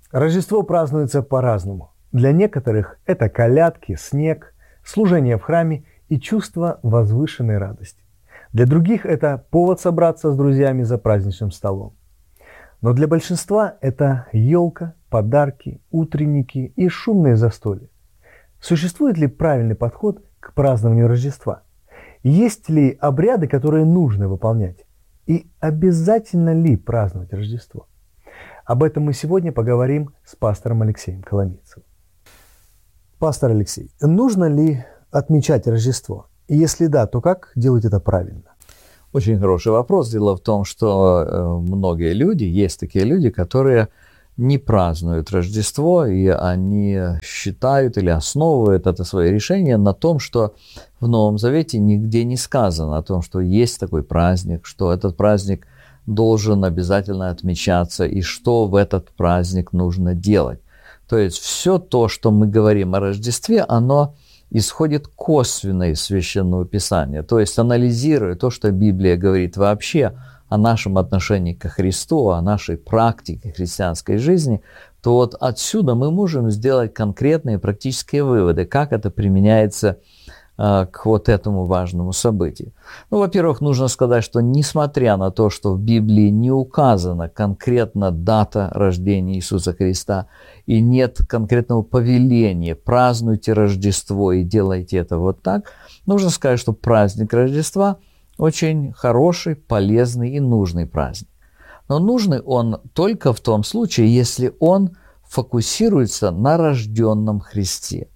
Рождество празднуется по-разному. Для некоторых это колядки, снег, служение в храме и чувство возвышенной радости. Для других это повод собраться с друзьями за праздничным столом. Но для большинства это елка, подарки, утренники и шумные застолья. Существует ли правильный подход к празднованию Рождества? Есть ли обряды, которые нужно выполнять? И обязательно ли праздновать Рождество? Об этом мы сегодня поговорим с пастором Алексеем Коломийцевым. Пастор Алексей, нужно ли отмечать Рождество? И если да, то как делать это правильно? Очень хороший вопрос. Дело в том, что многие люди, есть такие люди, которые не празднуют Рождество, и они считают или основывают это свое решение на том, что в Новом Завете нигде не сказано о том, что есть такой праздник, что этот праздник должен обязательно отмечаться, и что в этот праздник нужно делать. То есть все то, что мы говорим о Рождестве, оно исходит косвенно из Священного Писания. То есть анализируя то, что Библия говорит вообще о нашем отношении ко Христу, о нашей практике христианской жизни, то вот отсюда мы можем сделать конкретные практические выводы, как это применяется к вот этому важному событию. Ну, во-первых, нужно сказать, что несмотря на то, что в Библии не указана конкретно дата рождения Иисуса Христа и нет конкретного повеления «празднуйте Рождество и делайте это вот так», нужно сказать, что праздник Рождества очень хороший, полезный и нужный праздник. Но нужный он только в том случае, если он фокусируется на рожденном Христе.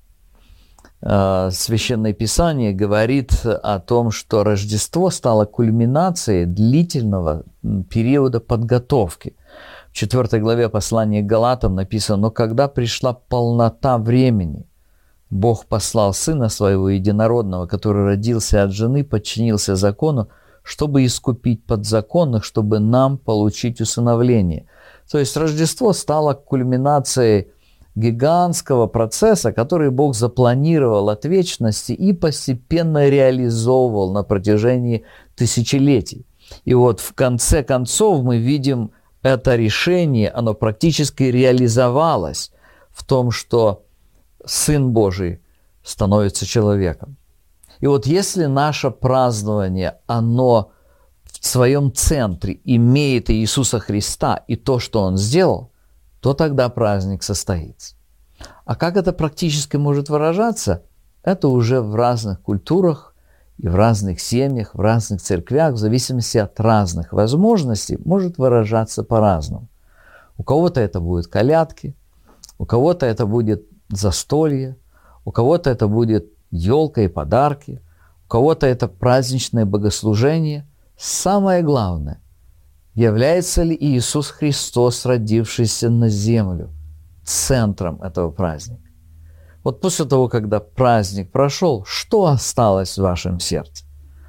Священное Писание говорит о том, что Рождество стало кульминацией длительного периода подготовки. В 4 главе послания к Галатам написано: «Но когда пришла полнота времени, Бог послал Сына Своего Единородного, который родился от жены, подчинился закону, чтобы искупить подзаконных, чтобы нам получить усыновление». То есть Рождество стало кульминацией гигантского процесса, который Бог запланировал от вечности и постепенно реализовывал на протяжении тысячелетий. И вот в конце концов мы видим это решение, оно практически реализовалось в том, что Сын Божий становится человеком. И вот если наше празднование, оно в своем центре имеет Иисуса Христа и то, что Он сделал, то тогда праздник состоится. А как это практически может выражаться, это уже в разных культурах и в разных семьях, в разных церквях, в зависимости от разных возможностей, может выражаться по-разному. У кого-то это будут колядки, у кого-то это будет застолье, у кого-то это будет елка и подарки, у кого-то это праздничное богослужение. Самое главное, является ли Иисус Христос, родившийся на землю, центром этого праздника? Вот после того, когда праздник прошел, что осталось в вашем сердце?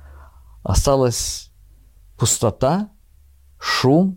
Осталась пустота, шум,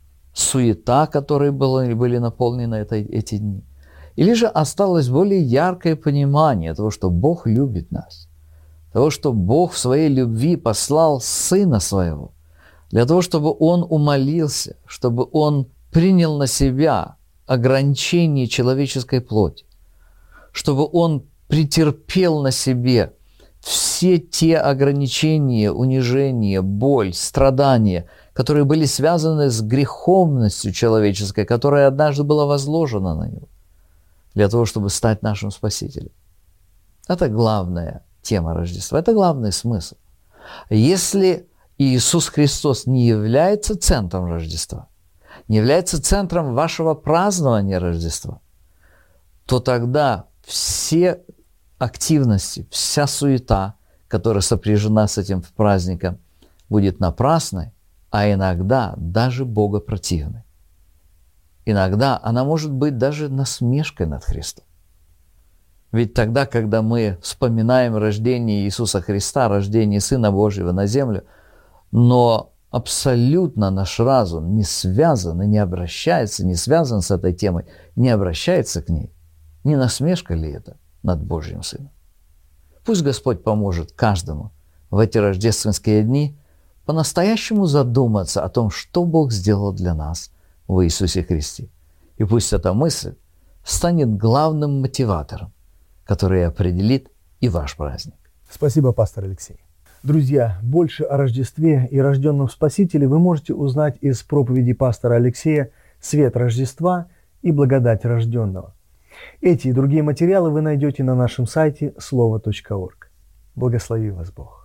суета, которые были наполнены эти дни? Или же осталось более яркое понимание того, что Бог любит нас, того, что Бог в своей любви послал Сына Своего, для того, чтобы Он умолился, чтобы Он принял на себя ограничение человеческой плоти, чтобы Он претерпел на себе все те ограничения, унижения, боль, страдания, которые были связаны с греховностью человеческой, которая однажды была возложена на Него, для того, чтобы стать нашим Спасителем. Это главная тема Рождества, это главный смысл. Если Иисус Христос не является центром Рождества, не является центром вашего празднования Рождества, то тогда все активности, вся суета, которая сопряжена с этим праздником, будет напрасной, а иногда даже богопротивной. Иногда она может быть даже насмешкой над Христом. Ведь тогда, когда мы вспоминаем рождение Иисуса Христа, рождение Сына Божьего на землю, но абсолютно наш разум не связан и не обращается, не связан с этой темой, не обращается к ней, не насмешка ли это над Божьим Сыном? Пусть Господь поможет каждому в эти рождественские дни по-настоящему задуматься о том, что Бог сделал для нас в Иисусе Христе. И пусть эта мысль станет главным мотиватором, который определит и ваш праздник. Спасибо, пастор Алексей. Друзья, больше о Рождестве и рожденном Спасителе вы можете узнать из проповеди пастора Алексея «Свет Рождества» и «Благодать рожденного». Эти и другие материалы вы найдете на нашем сайте слово.орг. Благослови вас Бог.